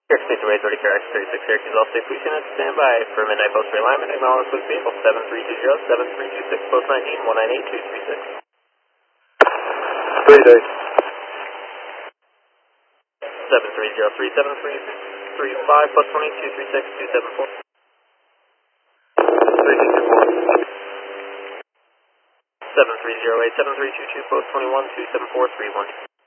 Airspace away 30 KRX 36 Syracuse, all state police units standby for midnight post realignment, acknowledge with vehicle 7320, 7326, post 19, 198236. 3 days. 7303735, post 2236, 274. 3224. 7308, 7322, post 21, 274, 31.